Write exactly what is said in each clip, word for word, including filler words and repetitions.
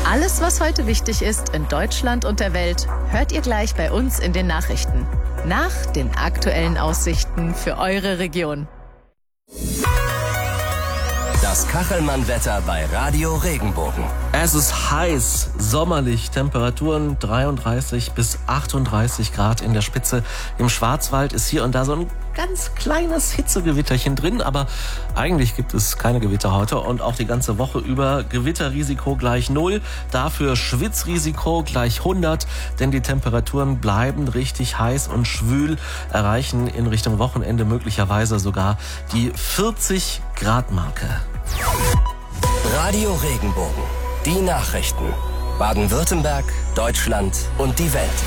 Alles, was heute wichtig ist in Deutschland und der Welt, hört ihr gleich bei uns in den Nachrichten. Nach den aktuellen Aussichten für eure Region. Das Kachelmann-Wetter bei Radio Regenbogen. Es ist heiß, sommerlich, Temperaturen dreiunddreißig bis achtunddreißig Grad in der Spitze. Im Schwarzwald ist hier und da so ein ganz kleines Hitzegewitterchen drin, aber eigentlich gibt es keine Gewitter heute und auch die ganze Woche über Gewitterrisiko gleich null, dafür Schwitzrisiko gleich hundert, denn die Temperaturen bleiben richtig heiß und schwül, erreichen in Richtung Wochenende möglicherweise sogar die vierzig Grad Marke. Radio Regenbogen, die Nachrichten. Baden-Württemberg, Deutschland und die Welt.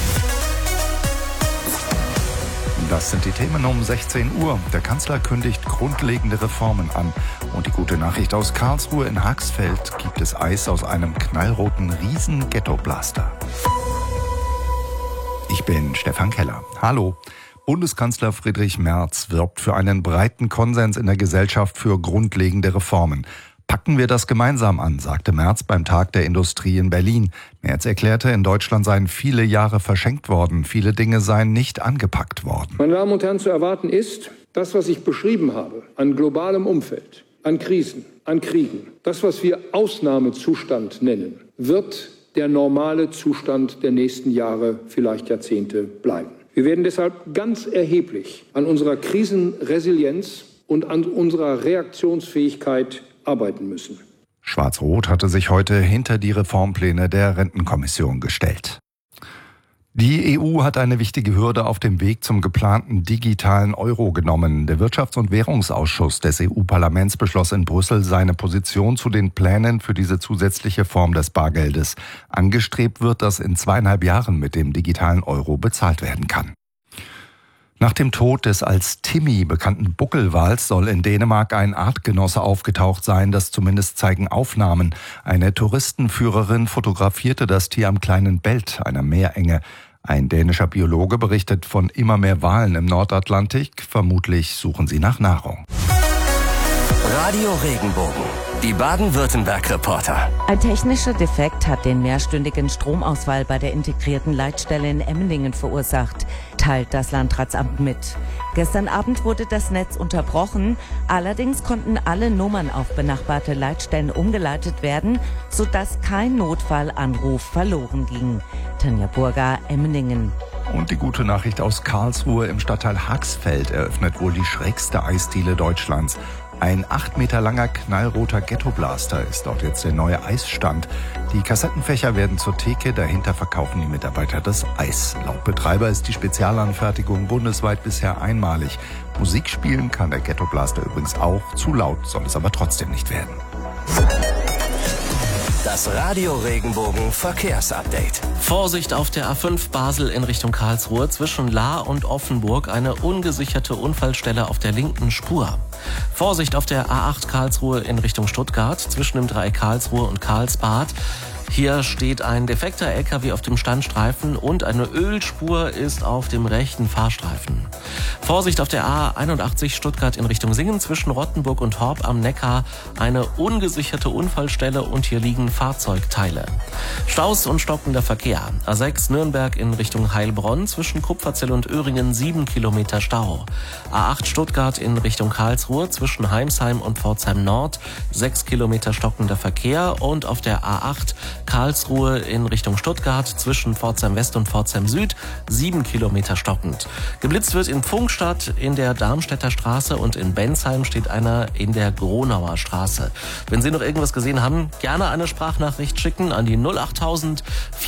Das sind die Themen um sechzehn Uhr. Der Kanzler kündigt grundlegende Reformen an. Und die gute Nachricht aus Karlsruhe: in Haxfeld gibt es Eis aus einem knallroten Riesen-Ghetto-Blaster. Ich bin Stefan Keller. Hallo. Bundeskanzler Friedrich Merz wirbt für einen breiten Konsens in der Gesellschaft für grundlegende Reformen. Packen wir das gemeinsam an, sagte Merz beim Tag der Industrie in Berlin. Merz erklärte, in Deutschland seien viele Jahre verschenkt worden, viele Dinge seien nicht angepackt worden. Meine Damen und Herren, zu erwarten ist, das, was ich beschrieben habe, an globalem Umfeld, an Krisen, an Kriegen, das, was wir Ausnahmezustand nennen, wird der normale Zustand der nächsten Jahre, vielleicht Jahrzehnte bleiben. Wir werden deshalb ganz erheblich an unserer Krisenresilienz und an unserer Reaktionsfähigkeit arbeiten müssen. Schwarz-Rot hatte sich heute hinter die Reformpläne der Rentenkommission gestellt. Die E U hat eine wichtige Hürde auf dem Weg zum geplanten digitalen Euro genommen. Der Wirtschafts- und Währungsausschuss des E U-Parlaments beschloss in Brüssel seine Position zu den Plänen für diese zusätzliche Form des Bargeldes. Angestrebt wird, dass in zweieinhalb Jahren mit dem digitalen Euro bezahlt werden kann. Nach dem Tod des als Timmy bekannten Buckelwals soll in Dänemark ein Artgenosse aufgetaucht sein, das zumindest zeigen Aufnahmen. Eine Touristenführerin fotografierte das Tier am kleinen Belt, einer Meerenge. Ein dänischer Biologe berichtet von immer mehr Walen im Nordatlantik. Vermutlich suchen sie nach Nahrung. Radio Regenbogen, die Baden-Württemberg-Reporter. Ein technischer Defekt hat den mehrstündigen Stromausfall bei der integrierten Leitstelle in Emmendingen verursacht, teilt das Landratsamt mit. Gestern Abend wurde das Netz unterbrochen, allerdings konnten alle Nummern auf benachbarte Leitstellen umgeleitet werden, sodass kein Notfallanruf verloren ging. Tanja Burger, Emmendingen. Und die gute Nachricht aus Karlsruhe: im Stadtteil Haxfeld eröffnet wohl die schrägste Eisdiele Deutschlands. Ein acht Meter langer knallroter Ghetto-Blaster ist dort jetzt der neue Eisstand. Die Kassettenfächer werden zur Theke, dahinter verkaufen die Mitarbeiter das Eis. Laut Betreiber ist die Spezialanfertigung bundesweit bisher einmalig. Musik spielen kann der Ghetto-Blaster übrigens auch, zu laut soll es aber trotzdem nicht werden. Das Radio Regenbogen Verkehrsupdate. Vorsicht auf der A fünf Basel in Richtung Karlsruhe. Zwischen Lahr und Offenburg eine ungesicherte Unfallstelle auf der linken Spur. Vorsicht auf der A acht Karlsruhe in Richtung Stuttgart zwischen dem Dreieck Karlsruhe und Karlsbad. Hier steht ein defekter L K W auf dem Standstreifen und eine Ölspur ist auf dem rechten Fahrstreifen. Vorsicht auf der A einundachtzig Stuttgart in Richtung Singen zwischen Rottenburg und Horb am Neckar. Eine ungesicherte Unfallstelle und hier liegen Fahrzeugteile. Staus und stockender Verkehr. A sechs Nürnberg in Richtung Heilbronn zwischen Kupferzell und Öhringen sieben Kilometer Stau. A acht Stuttgart in Richtung Karlsruhe zwischen Heimsheim und Pforzheim Nord sechs Kilometer stockender Verkehr und auf der A acht Karlsruhe in Richtung Stuttgart zwischen Pforzheim West und Pforzheim Süd sieben Kilometer stockend. Geblitzt wird in Pfungstadt in der Darmstädter Straße und in Bensheim steht einer in der Gronauer Straße. Wenn Sie noch irgendwas gesehen haben, gerne eine Sprachnachricht schicken an die null achttausend